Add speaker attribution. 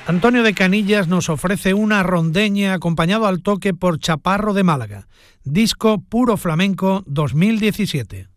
Speaker 1: Antonio de Canillas nos ofrece una rondeña acompañado al toque por Chaparro de Málaga, disco Puro Flamenco 2017.